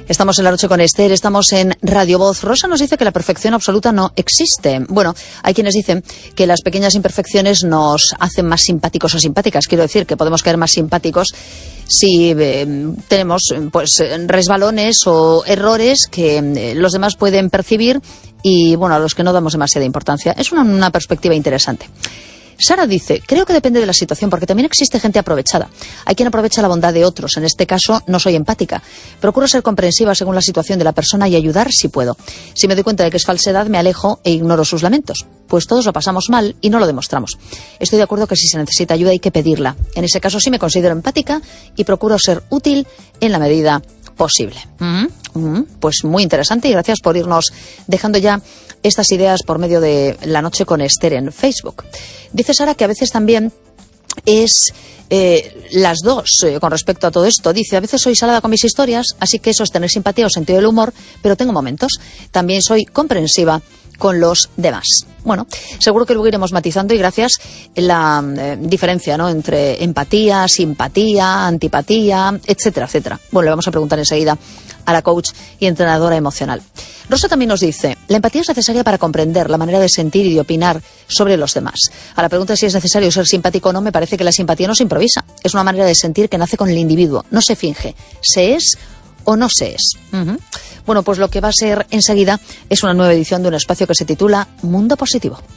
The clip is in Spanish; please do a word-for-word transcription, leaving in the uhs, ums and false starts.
Estamos en La Noche con Esther, estamos en Radio Voz. Rosa nos dice que la perfección absoluta no existe. Bueno, hay quienes dicen que las pequeñas imperfecciones nos hacen más simpáticos o simpáticas. Quiero decir que podemos caer más simpáticos si eh, tenemos pues resbalones o errores que eh, los demás pueden percibir y, bueno, a los que no damos demasiada importancia. Es una, una perspectiva interesante. Sara dice, creo que depende de la situación, porque también existe gente aprovechada. Hay quien aprovecha la bondad de otros. En este caso, no soy empática. Procuro ser comprensiva según la situación de la persona y ayudar si puedo. Si me doy cuenta de que es falsedad, me alejo e ignoro sus lamentos. Pues todos lo pasamos mal y no lo demostramos. Estoy de acuerdo que si se necesita ayuda hay que pedirla. En ese caso sí me considero empática y procuro ser útil en la medida posible. Mm-hmm. Mm-hmm. Pues muy interesante y gracias por irnos dejando ya estas ideas por medio de La Noche con Esther en Facebook. Dice Sara que a veces también es eh, las dos eh, con respecto a todo esto. Dice, a veces soy salada con mis historias, así que eso es tener simpatía o sentido del humor, pero tengo momentos. También soy comprensiva con los demás. Bueno, seguro que luego iremos matizando y gracias la eh, diferencia, ¿no?, entre empatía, simpatía, antipatía, etcétera, etcétera. Bueno, le vamos a preguntar enseguida a la coach y entrenadora emocional. Rosa también nos dice, la empatía es necesaria para comprender la manera de sentir y de opinar sobre los demás. A la pregunta de si es necesario ser simpático o no, me parece que la simpatía no se improvisa. Es una manera de sentir que nace con el individuo, no se finge. Se es o no se es. Uh-huh. Bueno, pues lo que va a ser enseguida es una nueva edición de un espacio que se titula Mundo Positivo.